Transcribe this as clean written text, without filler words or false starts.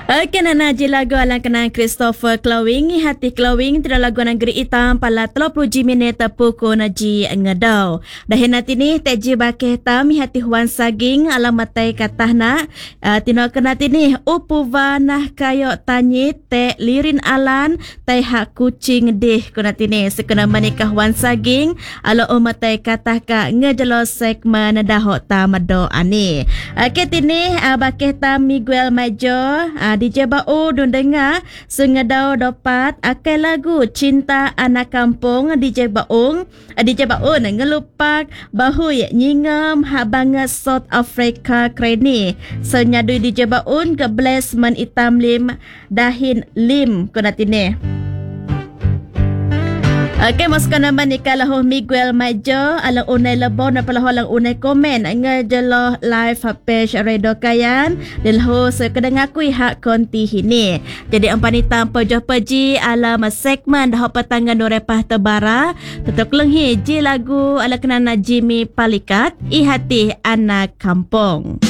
Kenana je lagu alang kenang Christopher Clawing hati Clawing tidak lagu negeri hitam pala 30 minit pukul naji ngedau. Dahin nanti ni teji bakeh tam hati Huan Saging alamatai katahna tino kena tini upuva nah kayo tanyi te lirin alan tai hak kucing deh kuna tini sekena menikah Huan Saging alo umatai katah ka ngejelo segmen dahok tamado ani. Ketini bakeh tam Miguel Majo DJ Bau dun dengar sengedau dapat akai lagu Cinta Anak Kampung DJ Baung ngelupak bahui nyingam hak banget South Africa kreni senyadui DJ Baun ke blessman itam lim dahin lim kunatine. Masukkan nama ni kalau Miguel Majo alang unai lebon dan pelah alang unai komen ngejelo live page Radio Kayan delho sekedengakui hak konti ini. Jadi empan hitam pejoh peji alam segmen dah petangan dorepah tebara tutup lenghi ji lagu ala kenana Jimmy Palikat i hati anak kampung.